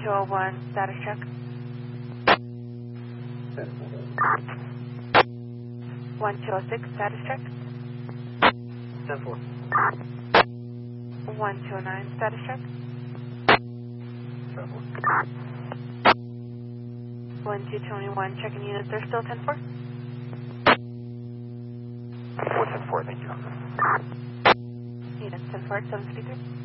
1201, status check. 1206, status check. 10-4. 1209, status check. 10-4. 1221, checking units, they're still 10-4? 4-10-4, thank you. Units 10-4 at 753.